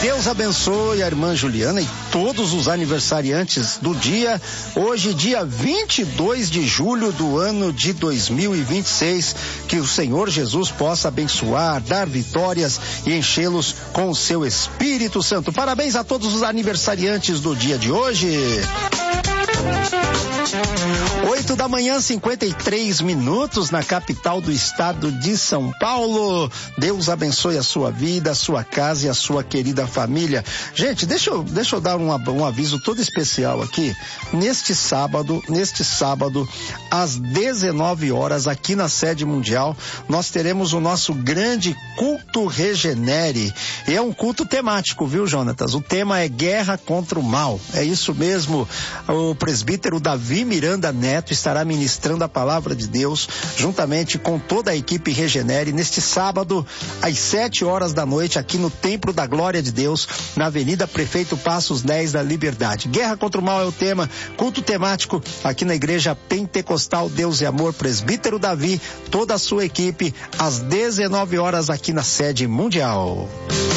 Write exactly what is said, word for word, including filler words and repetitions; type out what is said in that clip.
Deus abençoe a irmã Juliana e todos os aniversariantes do dia. Hoje, dia vinte e dois de julho do ano de dois mil e vinte e seis. Que o Senhor Jesus possa abençoar, dar vitórias e enchê-los com o seu Espírito Santo. Parabéns a todos os aniversariantes do dia de hoje. Oito da manhã, cinquenta e três minutos na capital do estado de São Paulo. Deus abençoe a sua vida, a sua casa e a sua querida família. Gente, deixa eu, deixa eu dar um, um aviso todo especial aqui. Neste sábado, neste sábado, às dezenove horas, aqui na sede mundial, nós teremos o nosso grande culto Regenere. E é um culto temático, viu, Jonatas? O tema é Guerra contra o Mal. É isso mesmo. O presbítero Davi Miranda Neto estará ministrando a palavra de Deus juntamente com toda a equipe Regenere neste sábado às sete horas da noite aqui no Templo da Glória de Deus, na Avenida Prefeito Passos dez da Liberdade. Guerra contra o Mal é o tema, culto temático aqui na Igreja Pentecostal Deus e Amor, presbítero Davi, toda a sua equipe às dezenove horas aqui na sede mundial.